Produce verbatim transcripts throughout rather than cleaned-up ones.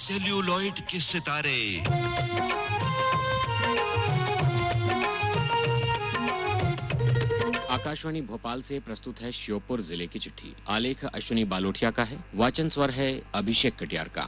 Celluloid के सितारे। आकाशवाणी भोपाल से प्रस्तुत है श्योपुर जिले की चिट्ठी। आलेख अश्विनी बालोठिया का है, वाचन स्वर है अभिषेक कटियार का।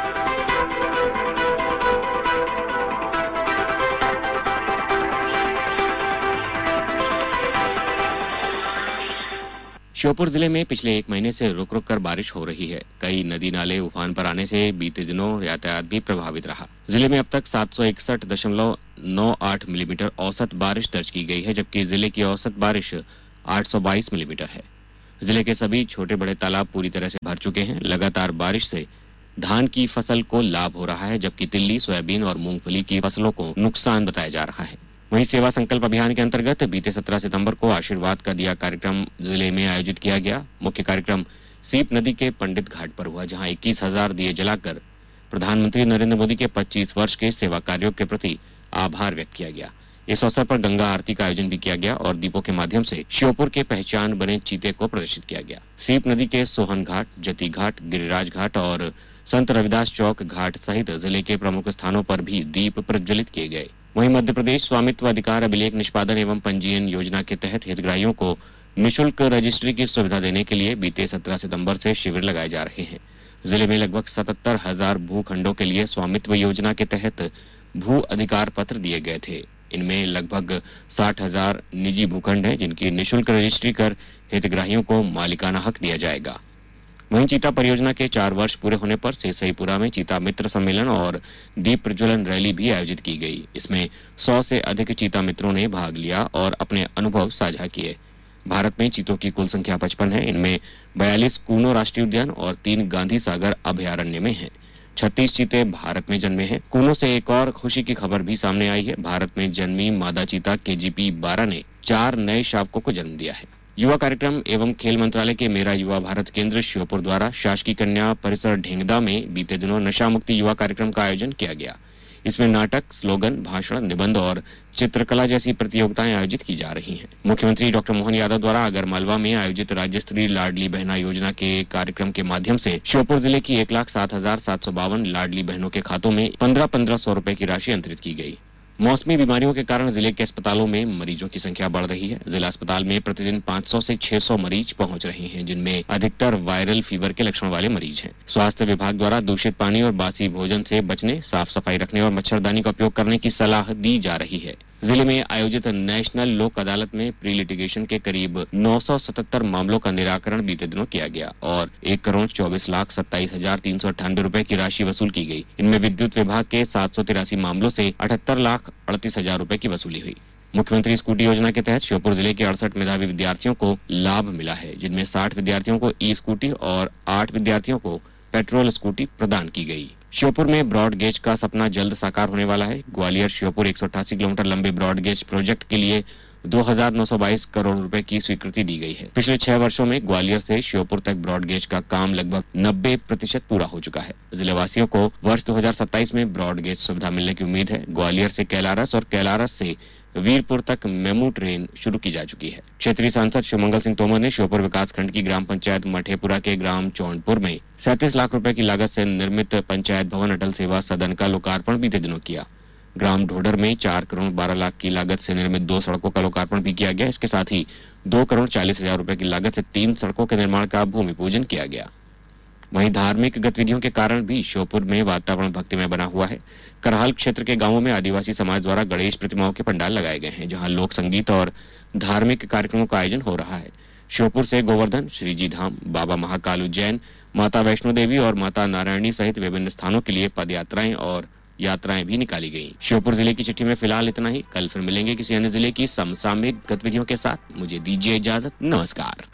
श्योपुर जिले में पिछले एक महीने से रुक रुक कर बारिश हो रही है। कई नदी नाले उफान पर आने से बीते दिनों यातायात भी प्रभावित रहा। जिले में अब तक सात सौ इकसठ दशमलव नौ आठ मिलीमीटर औसत बारिश दर्ज की गई है, जबकि जिले की औसत बारिश आठ सौ बाईस मिलीमीटर है। जिले के सभी छोटे बड़े तालाब पूरी तरह से भर चुके हैं। लगातार बारिश से धान की फसल को लाभ हो रहा है, जबकि तिल्ली, सोयाबीन और मूंगफली की फसलों को नुकसान बताया जा रहा है। वहीं सेवा संकल्प अभियान के अंतर्गत बीते सत्रह सितंबर को आशीर्वाद का दिया कार्यक्रम जिले में आयोजित किया गया। मुख्य कार्यक्रम सीप नदी के पंडित घाट पर हुआ, जहां इक्कीस हजार दिए जलाकर प्रधानमंत्री नरेंद्र मोदी के पच्चीस वर्ष के सेवा कार्यों के प्रति आभार व्यक्त किया गया। इस अवसर पर गंगा आरती का आयोजन भी किया गया और दीपों के माध्यम से श्योपुर के पहचान बने चीते को प्रदर्शित किया गया। सीप नदी के सोहन घाट, जती घाट, गिरिराज घाट और संत रविदास चौक घाट सहित जिले के प्रमुख स्थानों पर भी दीप प्रज्वलित किए गए। वहीं मध्य प्रदेश स्वामित्व अधिकार अभिलेख निष्पादन एवं पंजीयन योजना के तहत हितग्राहियों को निःशुल्क रजिस्ट्री की सुविधा देने के लिए बीते सत्रह सितंबर से शिविर लगाए जा रहे हैं। जिले में लगभग सतहत्तर हजार भूखंडों के लिए स्वामित्व योजना के तहत भू अधिकार पत्र दिए गए थे। इनमें लगभग साठ हजार निजी भूखंड हैं, जिनकी निःशुल्क रजिस्ट्री कर हितग्राहियों को मालिकाना हक दिया जाएगा। वहीं चीता परियोजना के चार वर्ष पूरे होने पर सेसईपुरा में चीता मित्र सम्मेलन और दीप प्रज्वलन रैली भी आयोजित की गई। इसमें सौ से अधिक चीता मित्रों ने भाग लिया और अपने अनुभव साझा किए। भारत में चीतों की कुल संख्या पचपन है। इनमें बयालीस कूनो राष्ट्रीय उद्यान और तीन गांधी सागर अभयारण्य में हैं। छत्तीस चीते भारत में जन्मे हैं। कूनो से एक और खुशी की खबर भी सामने आई है। भारत में जन्मी मादा चीता के जी पी बारह ने चार नए शावकों को जन्म दिया है। युवा कार्यक्रम एवं खेल मंत्रालय के मेरा युवा भारत केंद्र श्योपुर द्वारा शासकीय कन्या परिसर ढेंगदा में बीते दिनों नशा मुक्ति युवा कार्यक्रम का आयोजन किया गया। इसमें नाटक, स्लोगन, भाषण, निबंध और चित्रकला जैसी प्रतियोगिताएं आयोजित की जा रही हैं। मुख्यमंत्री डॉक्टर मोहन यादव द्वारा आगरमालवा में आयोजित राज्य स्तरीय लाडली बहना योजना के कार्यक्रम के माध्यम से श्योपुर जिले की एक लाख सात हजार सात सौ बावन लाडली बहनों के खातों में पंद्रह पंद्रह सौ रूपए की राशि अंतरित की गई। मौसमी बीमारियों के कारण जिले के अस्पतालों में मरीजों की संख्या बढ़ रही है। जिला अस्पताल में प्रतिदिन पाँच सौ से छह सौ मरीज पहुंच रहे हैं, जिनमें अधिकतर वायरल फीवर के लक्षण वाले मरीज हैं। स्वास्थ्य विभाग द्वारा दूषित पानी और बासी भोजन से बचने, साफ सफाई रखने और मच्छरदानी का उपयोग करने की सलाह दी जा रही है। जिले में आयोजित नेशनल लोक अदालत में प्री लिटिगेशन के करीब नौ सौ सतहत्तर मामलों का निराकरण बीते दिनों किया गया और एक करोड़ चौबीस लाख सत्ताईस हजार तीन सौ अट्ठानबे रूपए की राशि वसूल की गई। इनमें विद्युत विभाग के सात सौ तिरासी मामलों से अठहत्तर लाख अड़तीस हजार रूपए की वसूली हुई। मुख्यमंत्री स्कूटी योजना के तहत श्योपुर जिले के अड़सठ मेधावी विद्यार्थियों को लाभ मिला है, जिनमें साठ विद्यार्थियों को ई स्कूटी और आठ विद्यार्थियों को पेट्रोल स्कूटी प्रदान की गई। श्योपुर में ब्रॉड गेज का सपना जल्द साकार होने वाला है। ग्वालियर श्योपुर एक सौ अट्ठासी किलोमीटर लंबे ब्रॉड गेज प्रोजेक्ट के लिए दो हजार नौ सौ बाईस करोड़ रुपए की स्वीकृति दी गई है। पिछले छह वर्षों में ग्वालियर से श्योपुर तक ब्रॉड गेज का काम लगभग नब्बे प्रतिशत पूरा हो चुका है। जिलेवासियों को वर्ष दो हजार सत्ताईस में ब्रॉड गेज सुविधा मिलने की उम्मीद है। ग्वालियर से कैलारस और कैलारस से वीरपुर तक मेमू ट्रेन शुरू की जा चुकी है। क्षेत्रीय सांसद शिवमंगल सिंह तोमर ने श्योपुर विकास खंड की ग्राम पंचायत मठेपुरा के ग्राम चौनपुर में सैंतीस लाख रुपए की लागत से निर्मित पंचायत भवन अटल सेवा सदन का लोकार्पण बीते दिनों किया। ग्राम ढोडर में चार करोड़ बारह लाख की लागत से निर्मित दो सड़कों का लोकार्पण भी किया गया। इसके साथ ही दो करोड़ चालीस हजार रुपए की लागत से तीन सड़कों के निर्माण का भूमि पूजन किया गया। वहीं धार्मिक गतिविधियों के कारण भी श्योपुर में वातावरण भक्तिमय बना हुआ है। करहाल क्षेत्र के गांवों में आदिवासी समाज द्वारा गणेश प्रतिमाओं के पंडाल लगाए गए हैं, जहां लोक संगीत और धार्मिक कार्यक्रमों का आयोजन हो रहा है। श्योपुर से गोवर्धन, श्रीजी धाम, बाबा महाकाल उज्जैन, माता वैष्णो देवी और माता नारायणी सहित विभिन्न स्थानों के लिए पद यात्राएं और यात्राएं भी निकाली गई। श्योपुर जिले की चिट्ठी में फिलहाल इतना ही। कल फिर मिलेंगे किसी अन्य जिले की समसामयिक गतिविधियों के साथ। मुझे दीजिए इजाजत। नमस्कार।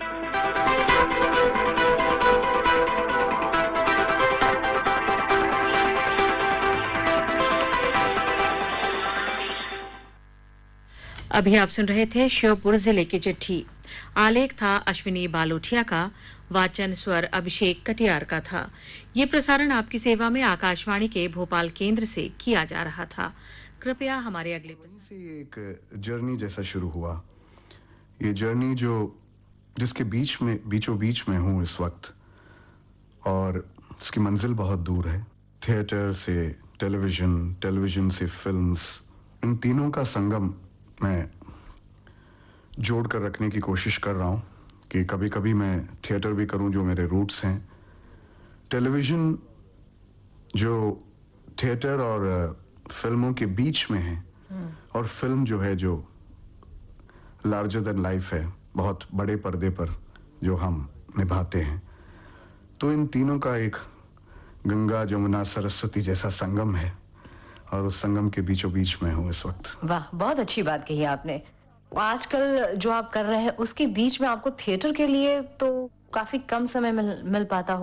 अभी आप सुन रहे थे श्योपुर जिले की चिट्ठी। आलेख था अश्विनी बालोठिया का, वाचन स्वर अभिषेक कटियार का था। ये प्रसारण आपकी सेवा में आकाशवाणी के भोपाल केंद्र से किया जा रहा था। कृपया हमारे अगले से एक जर्नी जैसा शुरू हुआ। ये जर्नी जो जिसके बीच में बीचों बीच में हूँ इस वक्त, और इसकी मंजिल बहुत दूर है। थिएटर से टेलीविज़न, टेलीविज़न से फिल्म्स, इन तीनों का संगम मैं जोड़ कर रखने की कोशिश कर रहा हूँ कि कभी कभी मैं थिएटर भी करूँ, जो मेरे रूट्स हैं। टेलीविज़न जो थिएटर और फिल्मों के बीच में है, और फिल्म जो है जो लार्जर देन लाइफ है, बहुत बड़े पर्दे पर जो हम निभाते हैं। तो इन तीनों का एक गंगा जमुना सरस्वती जैसा संगम है, और उस संगम के बीचों बीच में हूँ इस वक्त। वाह, बहुत अच्छी बात कही आपने। आजकल जो आप कर रहे हैं उसके बीच में आपको थिएटर के लिए तो काफी कम समय मिल मिल पाता